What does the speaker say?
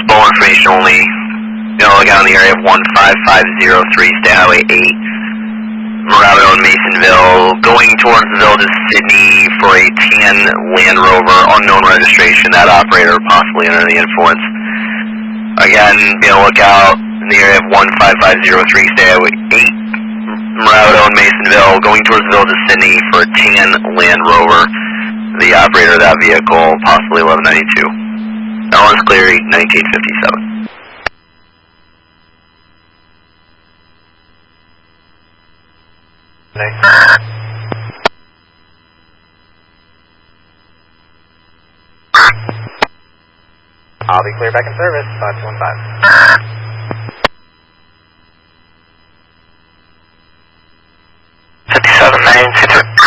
Bowl information only. Look out in the area of 15503, State Highway 8. Murabito and Masonville, going towards the village of Sydney for a tan Land Rover, unknown registration. That operator possibly under the influence. Again, look out in the area of 15503, State Highway 8. Murabito and Masonville, going towards the village of Sydney for a tan Land Rover. The operator of that vehicle, possibly 1192. Ellis Cleary, 1957. I'll be clear back in service, 5215.